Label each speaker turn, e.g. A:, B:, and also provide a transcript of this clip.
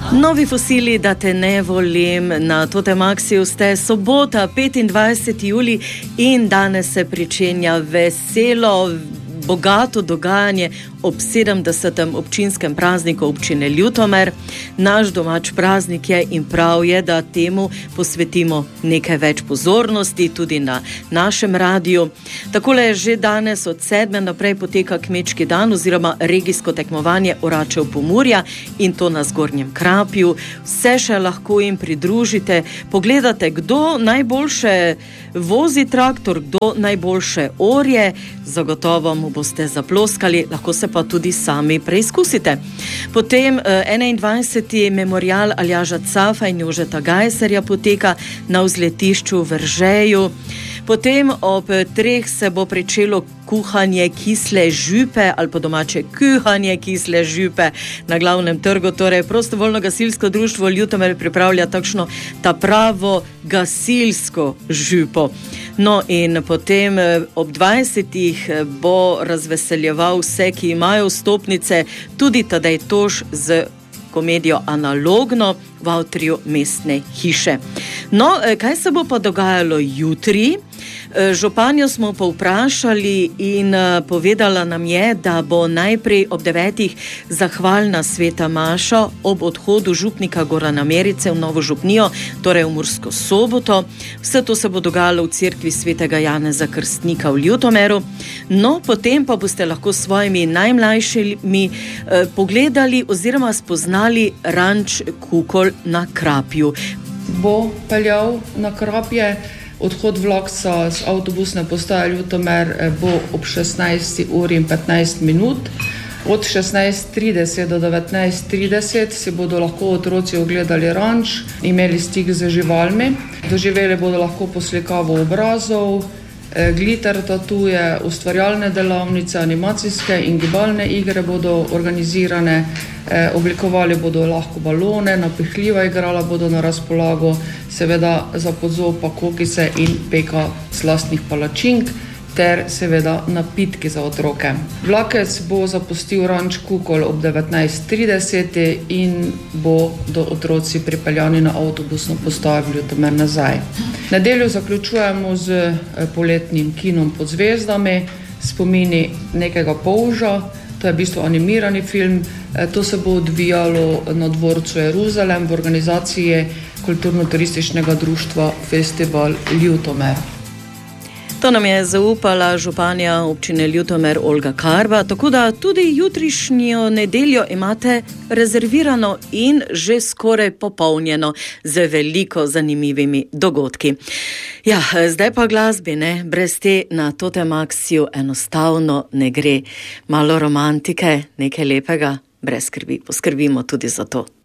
A: Novi fosili, da te ne volim, na Totemaxiju ste sobota, 25. julij in danes se pričenja veselo, bogato dogajanje ob 70. občinskem prazniku občine Ljutomer. Naš domač praznik je in prav je, da temu posvetimo nekaj več pozornosti tudi na našem radiju. Takole že danes od 7. naprej poteka kmečki dan oziroma regijsko tekmovanje Oračev Pomurja in to na Zgornjem Krapju. Vse še lahko jim pridružite, pogledate, kdo najboljše vozi traktor, kdo najboljše orje, zagotovo mu boste zaploskali, lahko se pa tudi sami preizkusite. Potem 21. memorial Aljaža Cafa in Jožeta Gajserja poteka na vzletišču v Veržeju. Potem ob 3. se bo pričelo kuhanje kisle župe ali po domače kuhanje kisle župe na Glavnem trgu. Torej, prostovoljno gasilsko društvo Ljutomer pripravlja takšno ta pravo gasilsko župo. No in potem ob 20. bo razveseljeval vse, ki imajo vstopnice, tudi Tadej Toš z komedijo Analogno v avtorju Mestne hiše. No, kaj se bo pa dogajalo jutri? Županjo smo povprašali in povedala nam je, da bo najprej ob 9. zahvalna sveta maša ob odhodu župnika Gorana Merice v Novo župnijo, torej v Mursko Soboto. Vse to se bo dogajalo v cerkvi svetega Janeza Krstnika v Ljutomeru. No, potem pa boste lahko s svojimi najmlajšimi pogledali oziroma spoznali ranč Kukol na Krapju.
B: Bo peljal na Krapje. Odhod vlakca z avtobusne postaje Ljutomer bo ob 16:15. Od 16:30 do 19:30 si bodo lahko otroci ogledali ranč, imeli stik z živalmi, doživeli bodo lahko poslikavo obrazov, glitter tatuje, ustvarjalne delavnice, animacijske in gibalne igre bodo organizirane, oblikovali bodo lahko balone, napihljiva igrala bodo na razpolago, seveda za podzov pa kokice in peka slastnih palačink ter seveda napitki za otroke. Vlakec bo zapustil ranč Kukol ob 19:30 in bo do otroci pripeljani na avtobusno postajo v Ljutomer nazaj. Nedeljo zaključujemo z poletnim kinom Pod zvezdami, spomini nekega polža, to je v bistvu animirani film, to se bo odvijalo na dvorcu Jeruzalem v organizaciji kulturno-turističnega društva Festival Ljutomer.
A: To nam je zaupala županja občine Ljutomer Olga Karba, tako da tudi jutrišnjo nedeljo imate rezervirano in že skoraj popolnjeno z veliko zanimivimi dogodki. Ja, zdaj pa glasbi, ne? Brez te na Totemaxiju enostavno ne gre. Malo romantike, nekaj lepega, brez skrbi, poskrbimo tudi za to.